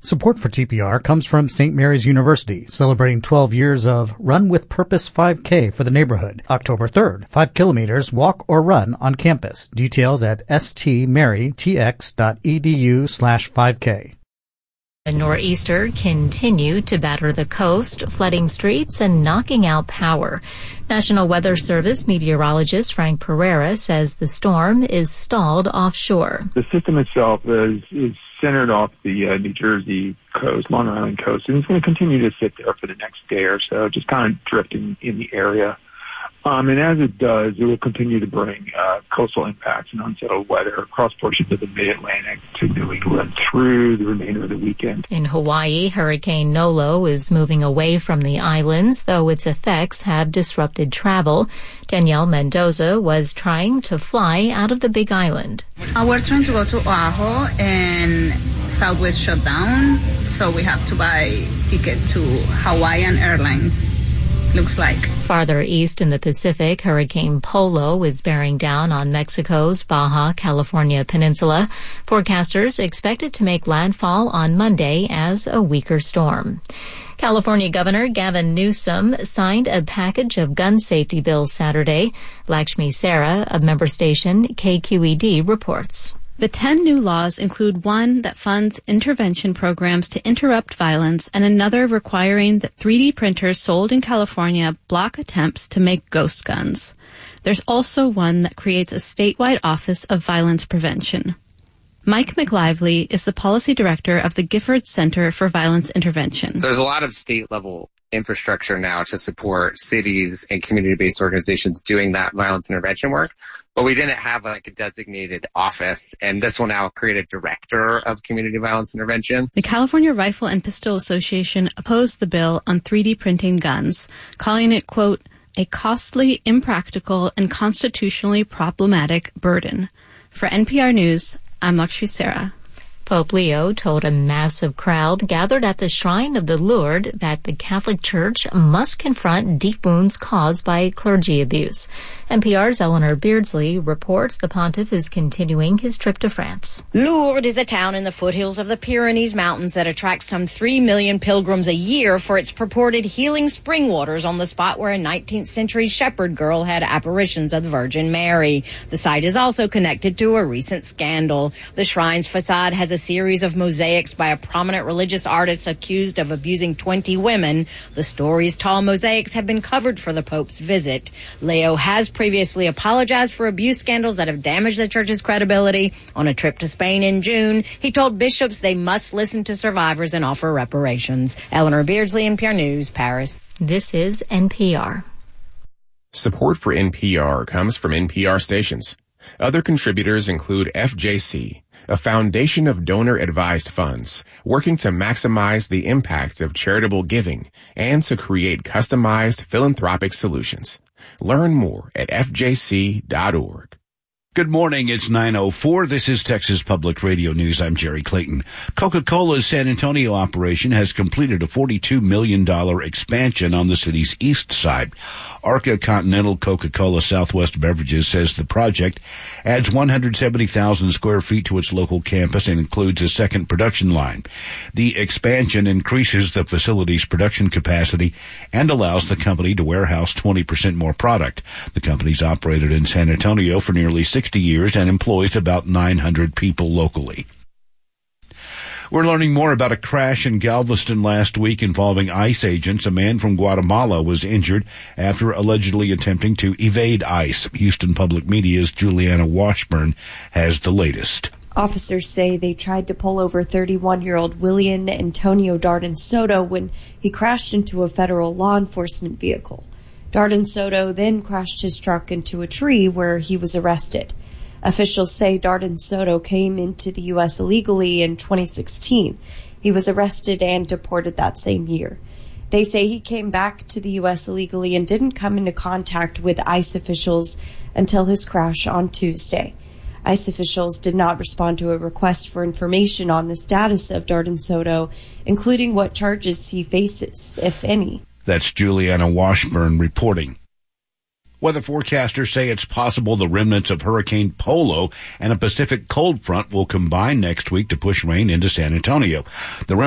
Support for TPR comes from St. Mary's University, celebrating 12 years of Run with Purpose 5K for the neighborhood. October 3rd, 5 kilometers, walk or run on campus. Details at stmarytx.edu/5K. A nor'easter continued to batter the coast, flooding streets and knocking out power. National Weather Service meteorologist Frank Pereira says the storm is stalled offshore. The system itself is centered off the New Jersey coast, Long Island coast, and it's going to continue to sit there for the next day or so, just kind of drifting in the area. And as it does, it will continue to bring coastal impacts and unsettled weather across portions of the mid-Atlantic to New England through the remainder of the weekend. In Hawaii, Hurricane Nolo is moving away from the islands, though its effects have disrupted travel. Danielle Mendoza was trying to fly out of the Big Island. We're trying to go to Oahu, and Southwest shut down, so we have to buy ticket to Hawaiian Airlines. Looks like. Farther east in the Pacific, Hurricane Polo is bearing down on Mexico's Baja California peninsula. Forecasters expect it to make landfall on Monday as a weaker storm. California Governor Gavin Newsom signed a package of gun safety bills Saturday. Lakshmi Sarah of member station KQED reports. The 10 new laws include one that funds intervention programs to interrupt violence and another requiring that 3D printers sold in California block attempts to make ghost guns. There's also one that creates a statewide Office of Violence Prevention. Mike McLively is the policy director of the Gifford Center for Violence Intervention. There's a lot of state-level infrastructure now to support cities and community-based organizations doing that violence intervention work. But we didn't have like a designated office, and this will now create a director of community violence intervention. The California Rifle and Pistol Association opposed the bill on 3D printing guns, calling it, quote, a costly, impractical, and constitutionally problematic burden. For NPR News, I'm Lakshmi Sarah. Pope Leo told a massive crowd gathered at the Shrine of the Lourdes that the Catholic Church must confront deep wounds caused by clergy abuse. NPR's Eleanor Beardsley reports the pontiff is continuing his trip to France. Lourdes is a town in the foothills of the Pyrenees Mountains that attracts some 3 million pilgrims a year for its purported healing spring waters on the spot where a 19th century shepherd girl had apparitions of the Virgin Mary. The site is also connected to a recent scandal. The shrine's facade has a series of mosaics by a prominent religious artist accused of abusing 20 women. The story's tall mosaics have been covered for the Pope's visit. Leo has previously apologized for abuse scandals that have damaged the church's credibility. On a trip to Spain in June, he told bishops they must listen to survivors and offer reparations. Eleanor Beardsley, NPR News, Paris. This is NPR. Support for NPR comes from NPR stations. Other contributors include FJC, a foundation of donor-advised funds working to maximize the impact of charitable giving and to create customized philanthropic solutions. Learn more at fjc.org. Good morning. It's 9:04. This is Texas Public Radio News. I'm Jerry Clayton. Coca-Cola's San Antonio operation has completed a $42 million expansion on the city's east side. Arca Continental Coca-Cola Southwest Beverages says the project adds 170,000 square feet to its local campus and includes a second production line. The expansion increases the facility's production capacity and allows the company to warehouse 20% more product. The company's operated in San Antonio for nearly 60 years and employs about 900 people locally. We're learning more about a crash in Galveston last week involving ICE agents. A man from Guatemala was injured after allegedly attempting to evade ICE. Houston Public Media's Juliana Washburn has the latest. Officers say they tried to pull over 31-year-old William Antonio Darden Soto when he crashed into a federal law enforcement vehicle. Darden Soto then crashed his truck into a tree where he was arrested. Officials say Darden Soto came into the U.S. illegally in 2016. He was arrested and deported that same year. They say he came back to the U.S. illegally and didn't come into contact with ICE officials until his crash on Tuesday. ICE officials did not respond to a request for information on the status of Darden Soto, including what charges he faces, if any. That's Juliana Washburn reporting. Weather forecasters say it's possible the remnants of Hurricane Polo and a Pacific cold front will combine next week to push rain into San Antonio. The